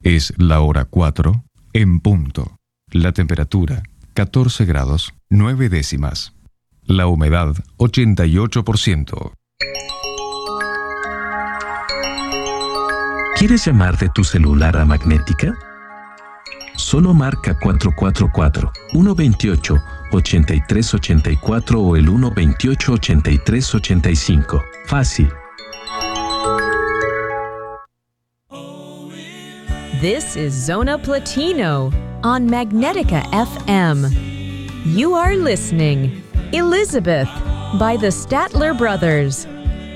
Es la hora 4 en punto. La temperatura 14 grados 9 décimas. La humedad 88%. ¿Quieres llamar de tu celular a Magnética? Solo marca 444-128-8384 o el 128-8385. Fácil. This is Zona Platino on Magnetica FM. You are listening Elizabeth by the Statler Brothers.